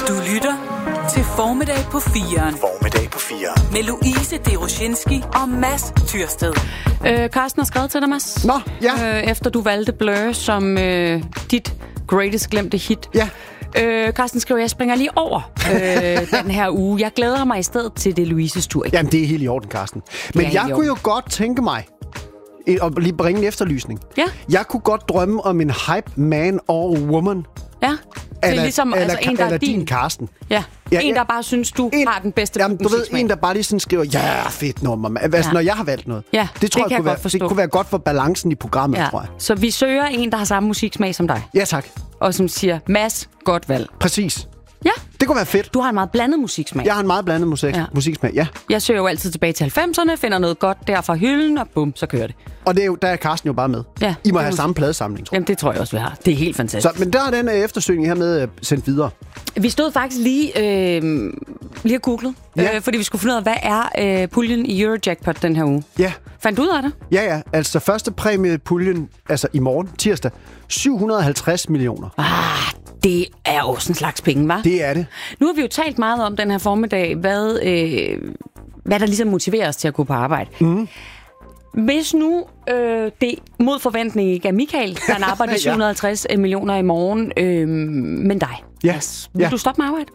Du lytter til Formiddag på 4'eren. Formiddag på 4'eren. Med Louise Deroshinski og Mads Tyrsted. Carsten har skrevet til dig, Mads. Nå, ja. Efter du valgte Blur som dit greatest glemte hit. Ja. Carsten skriver, jeg springer lige over den her uge. Jeg glæder mig i stedet til det Louises tur. Jamen, det er helt i orden, Carsten. Men jeg kunne jo godt tænke mig at lige bringe en efterlysning. Ja. Jeg kunne godt drømme om en hype man or woman. Ja. Det er ligesom en, der er din Carsten. Ja. En, der bare synes, du har den bedste jamen, du ved, en, der bare lige sådan skriver, ja, fedt nummer. Altså, når jeg har valgt noget. Ja, det tror jeg kunne være godt for balancen i programmet, tror jeg. Så vi søger en, der har samme musiksmag som dig. Ja, tak. Og som siger, Mads, godt valg. Præcis. Ja. Det kunne være fedt. Du har en meget musiksmag musiksmag. Jeg har en meget blandet musiksmag, ja. Jeg søger jo altid tilbage til 90'erne, finder noget godt der fra hylden, og bum, så kører det. Og det er jo, der er Carsten jo bare med. Ja, I må have samme pladesamling, tror jeg. Jamen, det tror jeg også, vi har. Det er helt fantastisk. Så, men der er den eftersøgning her med sendt videre. Vi stod faktisk lige og googlet, fordi vi skulle finde ud af, hvad er puljen i Eurojackpot den her uge. Ja. Fandt du ud af det? Ja. Altså første præmiepuljen, altså i morgen, tirsdag, 750 millioner. Det er også en slags penge, hva'? Det er det. Nu har vi jo talt meget om den her formiddag, hvad der ligesom motiverer os til at gå på arbejde. Mm. Hvis nu det mod forventning ikke er Michael, der arbejder 750 millioner i morgen, men dig. Ja. Altså, vil du stoppe med arbejde?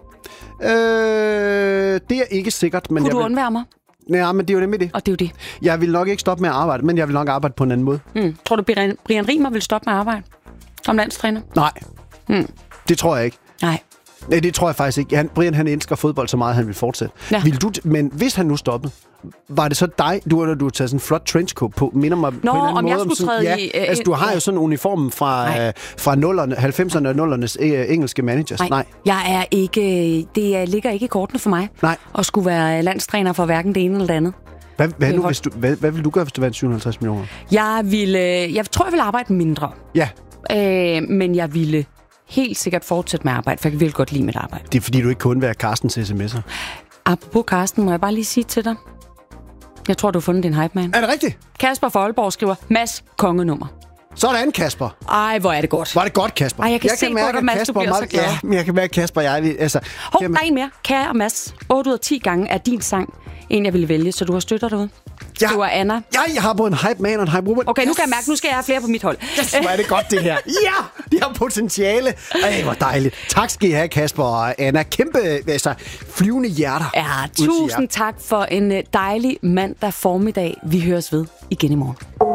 Det er ikke sikkert. Men kunne du undvære mig? Nej, men det er jo nemlig det. Og det er jo det. Jeg vil nok ikke stoppe med at arbejde, men jeg vil nok arbejde på en anden måde. Tror du, Brian Riemer vil stoppe med at arbejde som landstræner? Nej, det tror jeg ikke. Nej, det tror jeg faktisk ikke. Brian, han elsker fodbold så meget, han vil fortsætte. Ja. Men hvis han nu stoppede, var det så dig, du har taget sådan en flot trenchcoat på, minder mig på en eller anden måde. Jeg skulle træde i... altså, du har jo sådan en uniform fra 90'erne og 00'ernes engelske managers. Nej. Jeg er ikke... Det ligger ikke i kortene for mig. Nej. At skulle være landstræner for hverken det ene eller det andet. Hvad vil du gøre, hvis du vandt 750 millioner? Jeg tror, jeg vil arbejde mindre. Ja. Men jeg ville helt sikkert fortsætte med at arbejde, for jeg vil godt lide mit arbejde. Det er fordi, du ikke kun være Carstens sms'er. Apropos Carsten, må jeg bare lige sige til dig. Jeg tror, du har fundet din hype man. Er det rigtigt? Kasper fra Aalborg skriver, Mads, kongenummer. Sådan, Kasper. Ej, hvor er det godt. Var det godt, Kasper? Ej, jeg kan se på dig, Mads, du bliver så glad. Ja, men jeg kan mærke, Kasper, der er en mere. Kære og Mads, 8 ud af 10 gange er din sang en, jeg ville vælge, så du har støtter derude. Ja. Du er Anna. Ja, jeg har både en hype man og en hype woman. Okay, nu kan jeg mærke, nu skal jeg have flere på mit hold. Hvor er det godt, det her. Ja, de har potentiale. Ej, hvor dejligt. Tak skal I have, Kasper og Anna. Kæmpe, flyvende hjerter. Ja, tusind tak for en dejlig mandag formiddag. Vi høres ved igen i morgen.